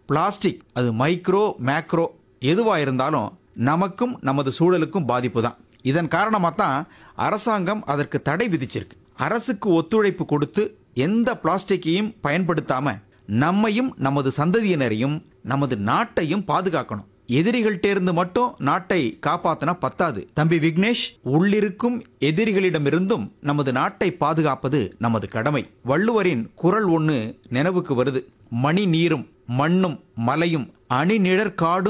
Plastic அது micro macro எதுவாக இருந்தாலும் நமக்கும் நமது சூழலுக்கும் பாதிப்பு தான். இதன் காரணமாக தான் அரசாங்கம் அதற்கு தடை விதிச்சிருக்கு. அரசுக்கு ஒத்துழைப்பு கொடுத்து எந்த பிளாஸ்டிக்கையும் பயன்படுத்தாம நம்மையும் நமது சந்ததியினரையும் நமது நாட்டையும் பாதுகாக்கணும். எதிரிகள்டேருந்து மட்டும் நாட்டை காப்பாத்தினா பத்தாது தம்பி விக்னேஷ். உள்ளிருக்கும் எதிரிகளிடமிருந்தும் நமது நாட்டை பாதுகாப்பது நமது கடமை. வள்ளுவரின் குறள் ஒன்று நினைவுக்கு வருது. மணி நீரும் மண்ணும் மலையும் அணிநிழற் காடும்